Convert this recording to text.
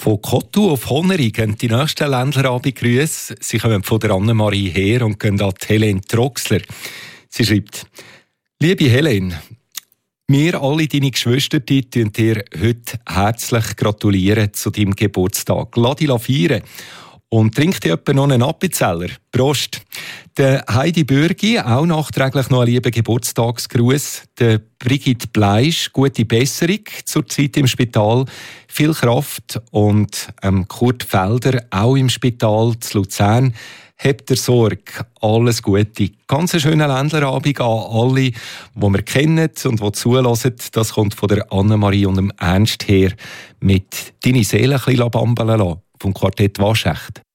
Von Kottu auf Honneri gehen die nächsten Ländlerabend-Grüße. Sie kommen von der Annemarie her und gehen an die Helene Troxler. Sie schreibt: Liebe Helene, wir alle deine Geschwister gratulieren dir heute herzlich gratulieren zu deinem Geburtstag. Lass dich feiern und trink dir etwa noch einen Appenzeller. Prost! Der Heidi Bürgi, auch nachträglich noch einen lieben Geburtstagsgruß. Der Brigitte Bleisch, gute Besserung zur Zeit im Spital. Viel Kraft. Und Kurt Felder, auch im Spital zu Luzern. Habt ihr Sorge. Alles Gute. Ganz einen schönen Ländlerabend an alle, die wir kennen und die zulassen. Das kommt von der Annemarie und dem Ernst her mit «Deine Seele ein bisschen bambeln lassen» vom Quartett Waschecht.